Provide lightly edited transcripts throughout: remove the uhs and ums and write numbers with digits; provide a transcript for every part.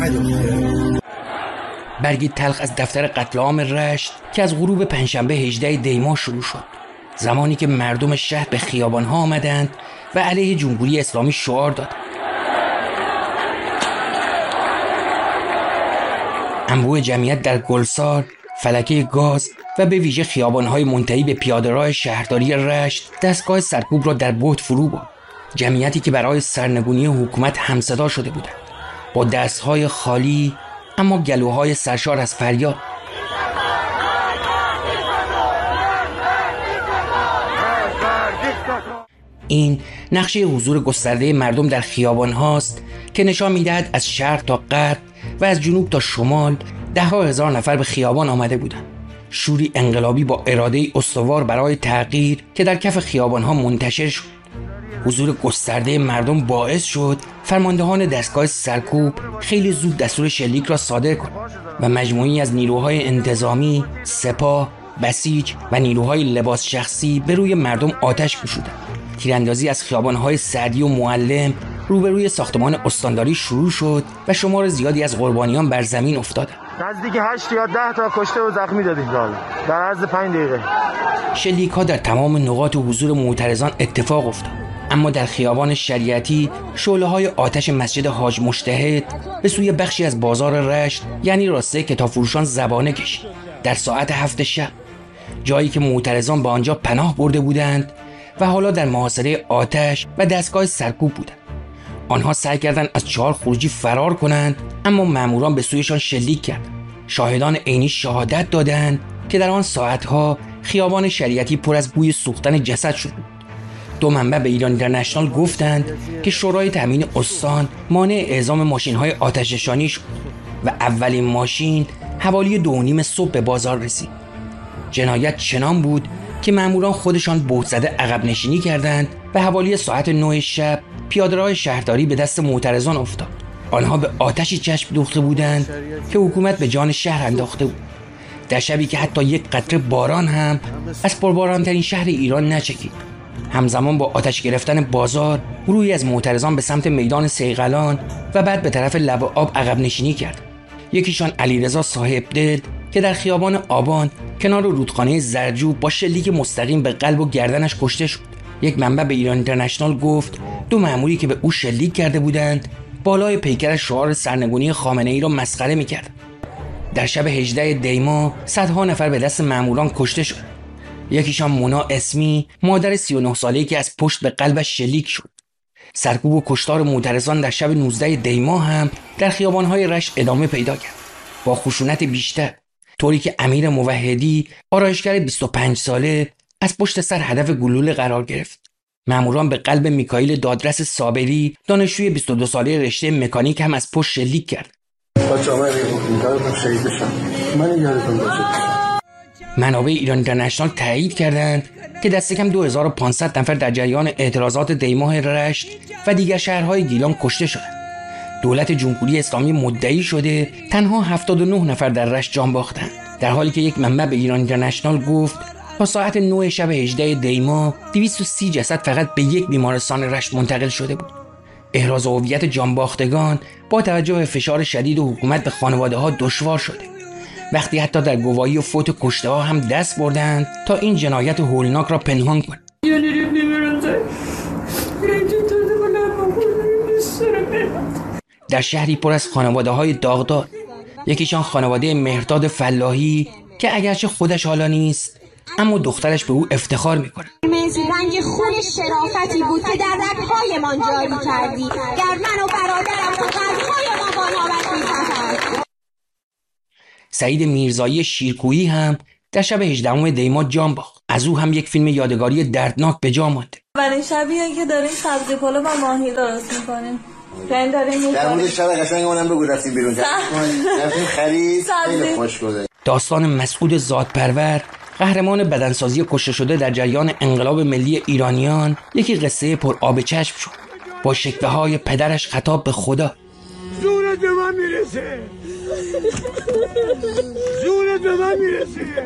برگی تلخ از دفتر قتل عام رشت که از غروب پنجشنبه 18 دی ماه شروع شد. زمانی که مردم شهر به خیابان‌ها آمدند و علیه جمهوری اسلامی شعار دادند. انبوه جمعیت در گلسار، فلکه گاز و به ویژه خیابان‌های منتهی به پیاده‌راه شهرداری رشت دستگاه سرکوب را در بهت فرو برد. جمعیتی که برای سرنگونی حکومت همصدا شده بودند، با دستهای خالی اما گلوهای سرشار از فریاد. این نقشه حضور گسترده مردم در خیابان هاست که نشان می‌دهد از شرق تا غرب و از جنوب تا شمال ده‌ها هزار نفر به خیابان آمده بودند. شوری انقلابی با اراده استوار برای تغییر که در کف خیابان ها منتشر شد. حضور گسترده مردم باعث شد فرماندهان دستگاه سرکوب خیلی زود دستور شلیک را صادر کنند و مجموعی از نیروهای انتظامی، سپاه، بسیج و نیروهای لباس شخصی به روی مردم آتش گشودند. تیراندازی از خیابان‌های سعدی و معلم روبروی ساختمان استانداری شروع شد و شمار زیادی از قربانیان بر زمین افتادند. نزدیک 8 یا 10 تا کشته و زخمی دادیم در عرض 5 دقیقه. شلیک‌ها در تمام نقاط حضور معترضان اتفاق افتاد، اما در خیابان شریعتی شعله‌های آتش مسجد حاج مجتهد به سوی بخشی از بازار رشت یعنی راسته کتابفروشان زبانه کشید. در ساعت 7 شب، جایی که معترضان به آنجا پناه برده بودند و حالا در محاصره آتش و دستگاه سرکوب بودند. آنها سعی کردند از 4 خروجی فرار کنند، اما ماموران به سویشان شلیک کردند. شاهدان عینی شهادت دادند که در آن ساعتها خیابان شریعتی پر از بوی سوختن جسد شد. 2 منبع به ایران اینترنشنال گفتند که شورای تامین استان مانع اعزام ماشین‌های آتش‌نشانی شد و اولین ماشین حوالی 2:30 صبح به بازار رسید. جنایت چنان بود که ماموران خودشان بهت زده عقب نشینی کردند و حوالی ساعت 9 شب پیاده‌راه شهرداری به دست معترضان افتاد. آنها به آتشی چشم دوخته بودند که حکومت به جان شهر انداخته بود. در شبی که حتی یک قطره باران هم از پرباران‌ترین شهر ایران نچکید. همزمان با آتش گرفتن بازار، گروهی از معترضان به سمت میدان صیقلان و بعد به طرف لب آب عقب نشینی کرد. یکیشان علیرضا صاحبدل که در خیابان آبان کنار رودخانه زرجوب با شلیک مستقیم به قلب و گردنش کشته شد. یک منبع به ایران اینترنشنال گفت 2 مأموری که به او شلیک کرده بودند بالای پیکر شعار سرنگونی خامنه‌ای را مسخره می‌کردند. در شب 18 دی ماه صدها نفر به دست مأموران کشته شد. یکیشان مونا اسمی، مادر 39 ساله‌ای که از پشت به قلبش شلیک شد. سرکوب و کشتار معترضان در شب 19 دی ماه هم در خیابان‌های رشت ادامه پیدا کرد، با خشونت بیشتر، طوری که امیر موحدی، آرایشگر 25 ساله، از پشت سر هدف گلوله قرار گرفت. ماموران به قلب میکائیل دادرس صابری، دانشجوی 22 ساله رشته مکانیک هم از پشت شلیک کرد. منابع ایران اینترنشنال تایید کردند که دست کم 2500 نفر در جریان اعتراضات دی ماه رشت و دیگر شهرهای گیلان کشته شدند. دولت جمهوری اسلامی مدعی شده تنها 79 نفر در رشت جان باختند، در حالی که یک منبع به ایران اینترنشنال گفت تا ساعت 9 شب 18 دی ماه 230 جسد فقط به یک بیمارستان رشت منتقل شده بود. احراز هویت جانباختگان با توجه به فشار شدید و حکومت به خانواده‌ها دشوار شده. وقتی حتی در گواهی و فوت کشته‌ها هم دست بردند تا این جنایت هولناک را پنهان کنند. در شهری پر از خانواده‌های داغدار، یکیشان خانواده مهرداد فلاحی که اگرچه خودش حالا نیست اما دخترش به او افتخار میکنه. رنگ خون شرافتی بود که در رگ‌هایمان جاری کردی، گر من و برادرم و قلب‌هایمان با نامت می‌تپد. سعید میرزایی شیرکویی هم در شب 18 دی ماه جان باخت. از او هم یک فیلم یادگاری دردناک به جا مانده. اولین شبیه که داریم سبزی پلو و ماهی درست می‌کنیم. یعنی داریم در مورد شب قشنگ اونم بگو رفتیم بیرون. رفتیم خرید، خیلی خوش گذشت. داستان مسعود زادپرور، قهرمان بدنسازی کشته شده در جریان انقلاب ملی ایرانیان، یکی قصه پر آب چشم شد. با شکوه‌های پدرش خطاب به خدا: زورت به من میرسه، زورت به من میرسه،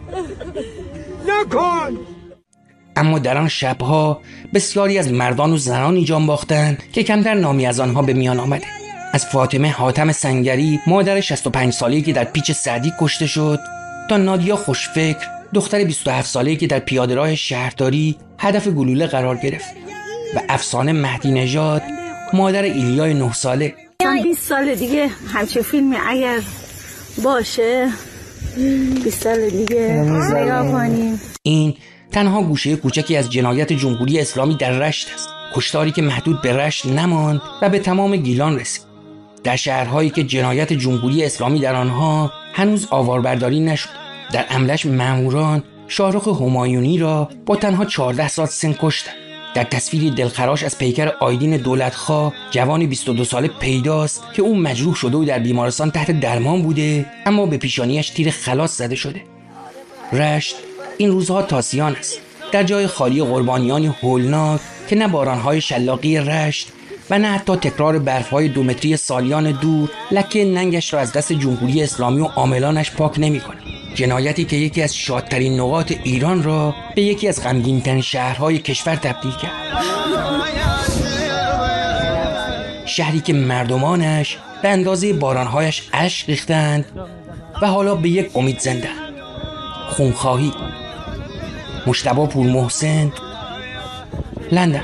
نکن. اما در آن شبها بسیاری از مردان و زنانی جان باختند که کمتر نامی از آنها به میان آمده. از فاطمه حاتم سنگری مادر 65 ساله‌ای که در پیچ سعدی کشته شد تا نادیا خوشفکر دختر 27 ساله‌ای که در پیاده‌راه شهرداری هدف گلوله قرار گرفت و افسانه مهدی نژاد مادر ایلیای 9 ساله. 20 سال دیگه همچین فیلمی اگر باشه 20 سال دیگه نگاه کنیم. این تنها گوشه کوچکی از جنایت جمهوری اسلامی در رشت است. کشتاری که محدود به رشت نماند و به تمام گیلان رسید. در شهرهایی که جنایت جمهوری اسلامی در آنها هنوز آواربرداری نشد. در عملش ماموران شاهرخ همایونی را با تنها 14 سال سن کشتند. در تصویری دلخراش از پیکر آیدین دولتخواه جوانی 22 ساله پیداست که او مجروح شده و در بیمارستان تحت درمان بوده، اما به پیشانیش تیر خلاص زده شده. رشت این روزها تاسیان است، در جای خالی قربانیانی هولناک که نه بارانهای شلاقی رشت و نه حتی تکرار برفهای 2 متری سالیان دور لکه ننگش را از دست جمهوری اسلامی و عاملانش پاک نمی‌کند. جنایتی که یکی از شادترین نقاط ایران را به یکی از غمگین‌ترین شهرهای کشور تبدیل کرد. شهری که مردمانش به اندازه بارانهایش اشک ریختند و حالا به یک امید زنده. خونخواهی. مجتبی پورمحسن، لندن.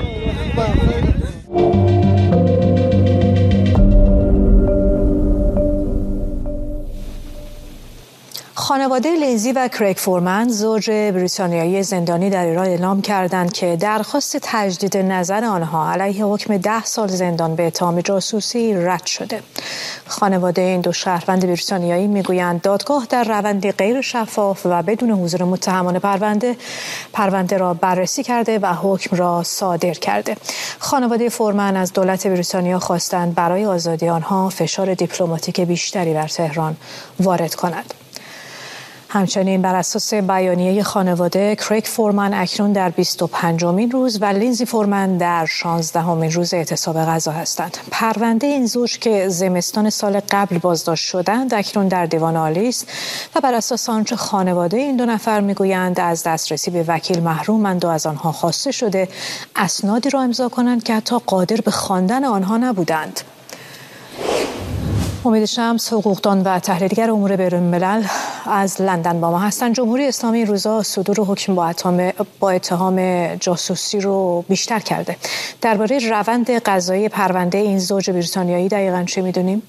خانواده لینزی و کریگ فورمن زوج بریتانیایی زندانی در ایران اعلام کردند که درخواست تجدید نظر آنها علیه حکم 10 سال زندان به اتهام جاسوسی رد شده. خانواده این دو شهروند بریتانیایی میگویند دادگاه در روندی غیر شفاف و بدون حضور متهمان پرونده را بررسی کرده و حکم را صادر کرده. خانواده فورمن از دولت بریتانیا خواستند برای آزادی آنها فشار دیپلماتیک بیشتری بر تهران وارد کند. همچنین بر اساس بیانیه خانواده کریگ فورمن اکنون در 25مین روز و لینزی فورمن در 16مین روز اعتصاب غذا هستند. پرونده این زوج که زمستان سال قبل بازداشت شدند اکنون در دیوان عالی است و بر اساس آنچه خانواده این دو نفر میگویند از دسترسی به وکیل محرومند و از آنها خواسته شده اسنادی را امضا کنند که حتی قادر به خواندن آنها نبودند. امید شمس، حقوقدان و تحلیلگر امور بین‌الملل از لندن با ما هستند. جمهوری اسلامی این روزا صدور حکم با اتهام جاسوسی رو بیشتر کرده. درباره روند قضایی پرونده این زوج بریتانیایی دقیقاً چه می‌دونیم؟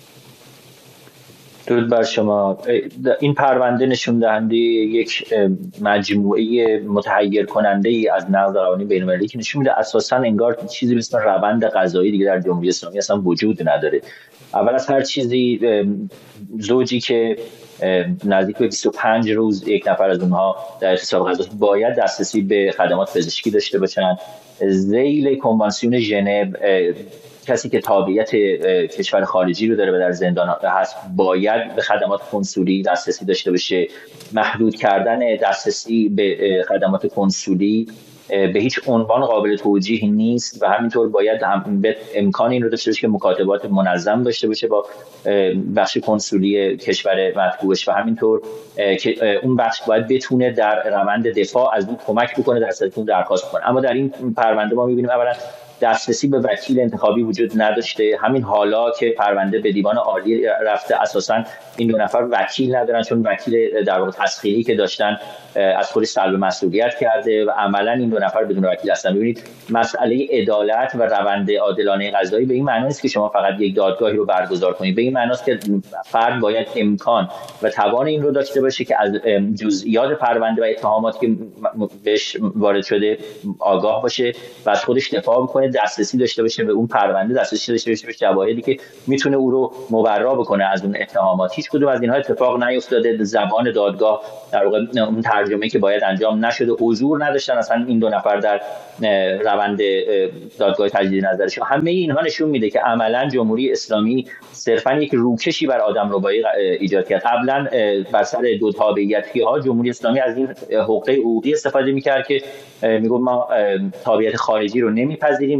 درود بر شما. این پرونده نشون دهنده یک مجموعه متحیر کننده ای از نقض قوانین بین‌المللی که نشون میده اساساً انگار چیزی به اسم روند قضایی دیگه در جمهوری اسلامی اصلا وجود نداره. اول از هر چیزی زوجی که نزدیک به 25 روز یک نفر از اونها در اعتصاب غذا باید دسترسی به خدمات پزشکی داشته باشند. ذیل کنوانسیون ژنو کسی که تابعیت کشور خارجی رو داره و در زندان هست باید به خدمات کنسولی دسترسی داشته باشه. محدود کردن دسترسی به خدمات کنسولی به هیچ عنوان قابل توجیه نیست و همینطور باید امکان این رو داشته باشه که مکاتبات منظم داشته باشه با بخش کنسولی کشور مطبوعش و همینطور که اون بخش باید بتونه در روند دفاع از اون کمک بکنه در صورتی که اون درخواست کنه. اما در این پرونده ما می‌بینیم اولا دسترسی به وکیل انتخابی وجود نداشته. همین حالا که پرونده به دیوان عالی رفته اساساً این دو نفر وکیل ندارن، چون وکیل در واقع تسخیری که داشتن از خودش سلب مسئولیت کرده و عملاً این دو نفر بدون وکیل هستن. ببینید مسئله عدالت و روند عادلانه قضایی به این معنی نیست که شما فقط یک دادگاهی رو برگزار کنید. به این معنی است که فرد باید امکان و توان این رو داشته باشه که از جزئیات پرونده و اتهاماتی که بهش وارد شده آگاه باشه و از خودش دفاع بکنه، دسترسی داشته باشه به اون پرونده، دسترسی داشته باشه به شواهدی که میتونه او رو مبرا بکنه از اون اتهامات. هیچ کدوم از اینها اتفاق نیفتاده. زبان دادگاه در واقع اون ترجمه که باید انجام نشده، حضور نداشتن اصلا این دو نفر در روند دادگاه تجدید نظرشون. همه اینها نشون میده که عملا جمهوری اسلامی صرفا یک روکشی بر آدمربایی ایجاد کرد. قبلا بر سر دو تابعیتی ها جمهوری اسلامی از این حقوق حقوقی استفاده میکرد که میگفت ما تابعیت خارجی رو نمیپذیریم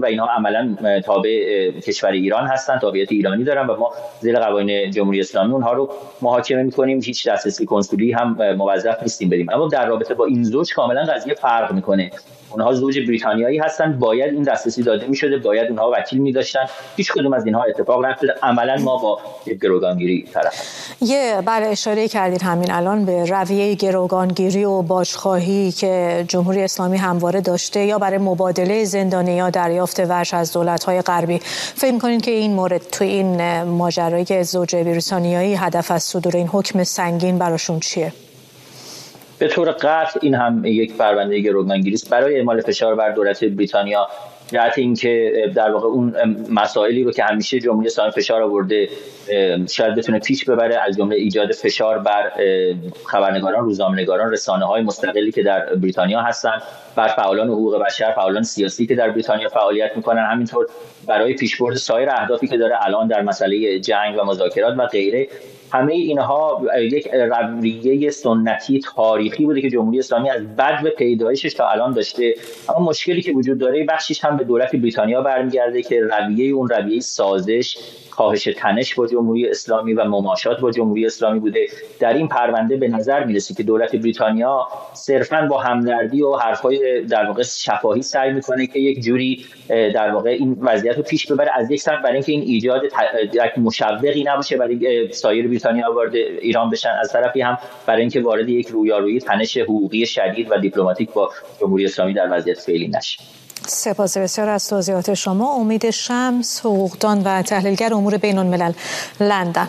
و اینها عملا تابع کشور ایران هستن، تابعیت ایرانی دارن و ما زیر قوانین جمهوری اسلامی اونها رو محاکمه می‌کنیم، هیچ دسترسی کنسولی هم موظف نیستیم بریم. اما در رابطه با این زوج کاملا قضیه فرق می‌کنه. اونها زوج بریتانیایی هستن، باید این دسترسی داده می‌شده، باید اونها وکیل می‌داشتن. هیچ کدوم از اینها اتفاق نیفتاده. عملا ما با گروگانگیری طرفیم. بله اشاره کردید همین الان به رویه گروگانگیری و بازخواهی که جمهوری اسلامی همواره داشته یا برای مبادله زندانی یا دریافت وجه از دولت‌های غربی. فکر می‌کنید که این مورد تو این ماجرای زوج بریتانیایی هدف از صدور این حکم سنگین براشون چیه؟ به طور قطع این هم یک پرونده گروگانگیری است برای اعمال فشار بر دولت بریتانیا، جهت اینکه در واقع اون مسائلی رو که همیشه جمهوری اسلامی فشار آورده شاید بتونه پیش ببره، از جمله ایجاد فشار بر خبرنگاران، روزنامه‌نگاران، رسانه‌های مستقلی که در بریتانیا هستن، بر فعالان حقوق بشر، فعالان سیاسی که در بریتانیا فعالیت میکنن، همینطور برای پیشبرد سایر اهدافی که داره الان در مسئله جنگ و مذاکرات و غیره. همه اینها یک رویه سنتی تاریخی بوده که جمهوری اسلامی از بدو پیدایشش تا الان داشته. اما مشکلی که وجود داره بخشش هم به دولت بریتانیا برمیگرده که رویه سازش، کاهش تنش با جمهوری اسلامی و مماشات با جمهوری اسلامی بوده. در این پرونده به نظر میرسه که دولت بریتانیا صرفاً با همدردی و حرفای در واقع شفاهی سعی میکنه که یک جوری در واقع این وضعیت رو پیش ببره، از یک سمت برای اینکه این ایجاد مشوقی نباشه برای سایر بریتانیا وارد ایران بشن، از طرفی هم برای اینکه وارد یک رویارویی تنش حقوقی شدید و دیپلماتیک با جمهوری اسلامی در وضعیت فعلی نشه. سپاس بسیار از توضیحات شما. امید شمس، حقوقدان و تحلیلگر امور بین‌الملل، لندن.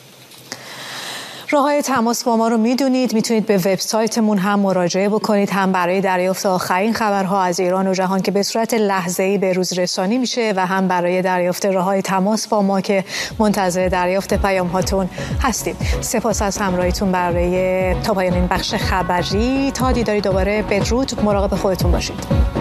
راه‌های تماس با ما رو میدونید، میتونید به وبسایتمون هم مراجعه بکنید، هم برای دریافت آخرین خبرها از ایران و جهان که به صورت لحظه‌ای به روز رسانی میشه و هم برای دریافت راه‌های تماس با ما که منتظر دریافت پیام‌هاتون هستیم. سپاس از همراهیتون برای تا پایان این بخش خبری. تا دیداری دوباره، بدرود، مراقب خودتون باشید.